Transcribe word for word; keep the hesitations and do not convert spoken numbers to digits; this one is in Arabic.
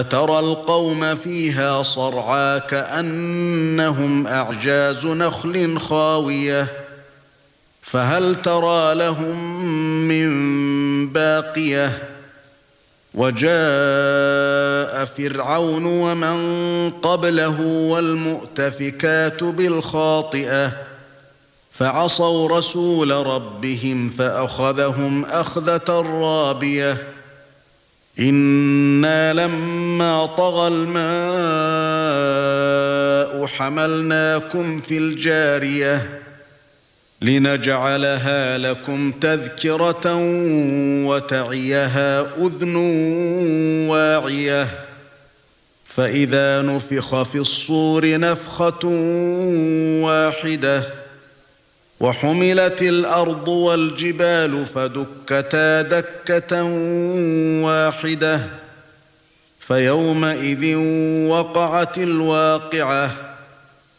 ترى القوم فيها صرعى كأنهم أعجاز نخل خاوية فهل ترى لهم من باقية وجاء فرعون ومن قبله والمؤتفكات بالخاطئة فعصوا رسول ربهم فأخذهم أخذة رابية إنا لما طغى الماء حملناكم في الجارية لنجعلها لكم تذكرة وتعيها أذن واعية فإذا نفخ في الصور نفخة واحدة وحملت الأرض والجبال فدكتا دكة واحدة فيومئذ وقعت الواقعة